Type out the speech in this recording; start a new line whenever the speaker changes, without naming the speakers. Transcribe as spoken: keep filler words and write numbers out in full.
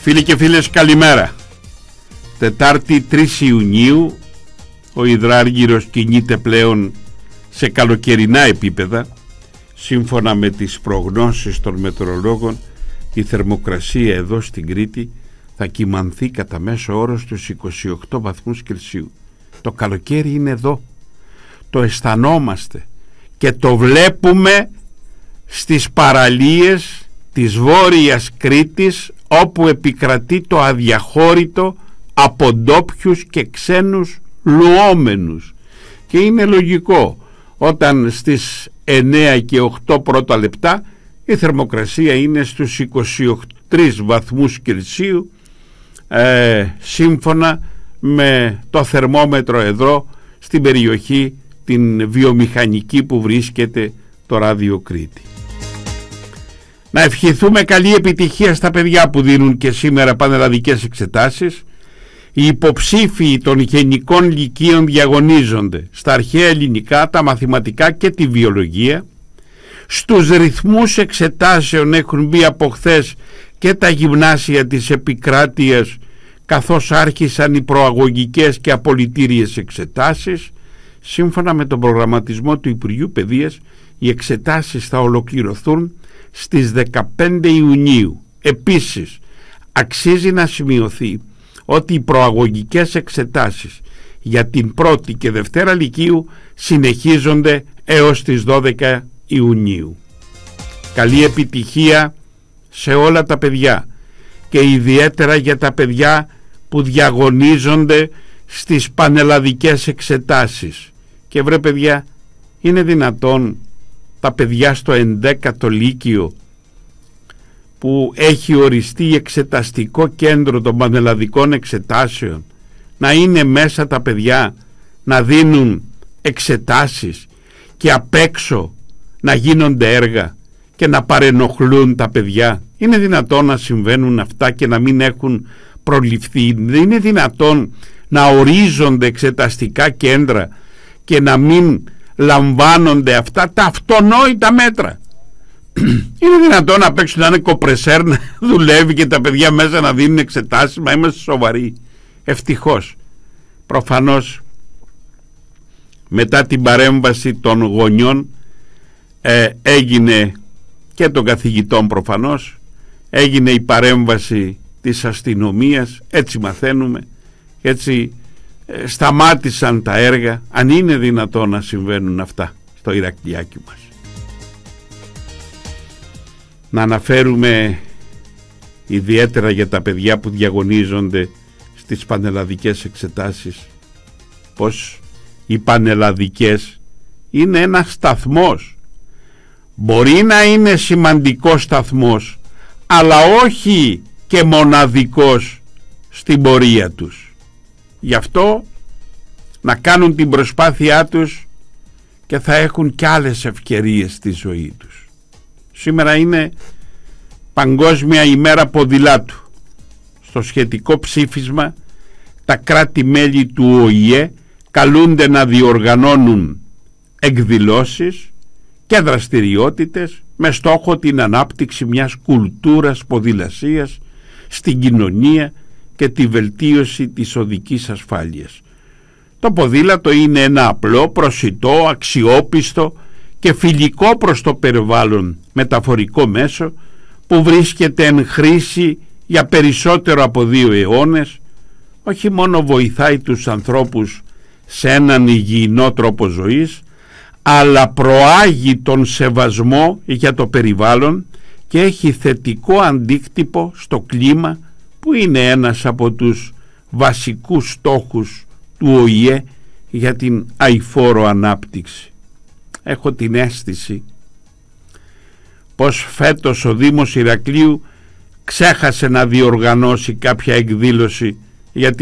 Φίλοι και φίλες, καλημέρα. Τετάρτη τρεις Ιουνίου, ο υδράργυρος κινείται πλέον σε καλοκαιρινά επίπεδα. Σύμφωνα με τις προγνώσεις των μετεωρολόγων, η θερμοκρασία εδώ στην Κρήτη θα κυμανθεί κατά μέσο όρο στους είκοσι οκτώ βαθμούς Κελσίου. Το καλοκαίρι είναι εδώ. Το αισθανόμαστε και το βλέπουμε στις παραλίες της Βόρειας Κρήτης, όπου επικρατεί το αδιαχώρητο από ντόπιους και ξένους λουόμενους. Και είναι λογικό όταν στις εννέα και οκτώ πρώτα λεπτά η θερμοκρασία είναι στους είκοσι τρεις βαθμούς Κελσίου, ε, σύμφωνα με το θερμόμετρο εδώ στην περιοχή την βιομηχανική που βρίσκεται το Ράδιο Κρήτη. Να ευχηθούμε καλή επιτυχία στα παιδιά που δίνουν και σήμερα πανελλαδικές εξετάσεις. Οι υποψήφοι των γενικών λυκείων διαγωνίζονται στα αρχαία ελληνικά, τα μαθηματικά και τη βιολογία. Στους ρυθμούς εξετάσεων έχουν μπει από χθες και τα γυμνάσια της επικράτειας, καθώς άρχισαν οι προαγωγικές και απολυτήριες εξετάσεις. Σύμφωνα με τον προγραμματισμό του Υπουργείου Παιδείας, οι εξετάσεις θα ολοκληρωθούν στις δεκαπέντε Ιουνίου. Επίσης, αξίζει να σημειωθεί ότι οι προαγωγικές εξετάσεις για την πρώτη και δευτέρα λυκείου συνεχίζονται έως τις δώδεκα Ιουνίου. Καλή επιτυχία σε όλα τα παιδιά και ιδιαίτερα για τα παιδιά που διαγωνίζονται στις πανελλαδικές εξετάσεις. Και βρε παιδιά, είναι δυνατόν τα παιδιά στο ενδέκατο λύκειο, που έχει οριστεί εξεταστικό κέντρο των πανελλαδικών εξετάσεων, να είναι μέσα τα παιδιά να δίνουν εξετάσεις και απ' έξω να γίνονται έργα και να παρενοχλούν τα παιδιά? Είναι δυνατόν να συμβαίνουν αυτά και να μην έχουν προληφθεί? Δεν είναι δυνατόν να ορίζονται εξεταστικά κέντρα και να μην λαμβάνονται αυτά τα αυτονόητα μέτρα? Είναι δυνατόν απ' έξω να είναι κοπρεσέρ, να δουλεύει και τα παιδιά μέσα να δίνουν εξετάσεις? Μα είμαστε σοβαροί? Ευτυχώς, προφανώς, μετά την παρέμβαση των γονιών ε, έγινε και των καθηγητών, προφανώς έγινε η παρέμβαση της αστυνομίας. Έτσι μαθαίνουμε, έτσι ε, σταμάτησαν τα έργα. Αν είναι δυνατόν να συμβαίνουν αυτά στο Ηρακλειάκι μας. Να αναφέρουμε ιδιαίτερα για τα παιδιά που διαγωνίζονται στις πανελλαδικές εξετάσεις πως οι πανελλαδικές είναι ένας σταθμός. Μπορεί να είναι σημαντικός σταθμός, αλλά όχι και μοναδικός στην πορεία τους. Γι' αυτό να κάνουν την προσπάθειά τους και θα έχουν κι άλλες ευκαιρίες στη ζωή τους. Σήμερα είναι Παγκόσμια ημέρα ποδηλάτου. Στο σχετικό ψήφισμα, τα κράτη-μέλη του Ο Η Ε καλούνται να διοργανώνουν εκδηλώσεις και δραστηριότητες με στόχο την ανάπτυξη μιας κουλτούρας ποδηλασίας στην κοινωνία και τη βελτίωση της οδικής ασφάλειας. Το ποδήλατο είναι ένα απλό, προσιτό, αξιόπιστο και φιλικό προς το περιβάλλον μεταφορικό μέσο που βρίσκεται εν χρήση για περισσότερο από δύο αιώνες. Όχι μόνο βοηθάει τους ανθρώπους σε έναν υγιεινό τρόπο ζωής, αλλά προάγει τον σεβασμό για το περιβάλλον και έχει θετικό αντίκτυπο στο κλίμα, που είναι ένας από τους βασικούς στόχους του Ο Η Ε για την αειφόρο ανάπτυξη. Έχω την αίσθηση πως φέτος ο Δήμος Ηρακλείου ξέχασε να διοργανώσει κάποια εκδήλωση για